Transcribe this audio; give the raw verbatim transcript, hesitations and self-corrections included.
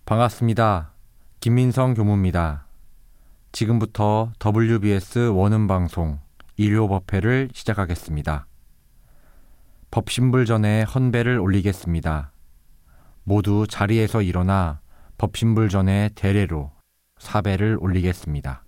반갑습니다. 김민성 교무입니다. 지금부터 더블유비에스 원음방송 일요법회를 시작하겠습니다. 법신불 전에 헌배를 올리겠습니다. 모두 자리에서 일어나 법신불 전에 대례로 사배를 올리겠습니다.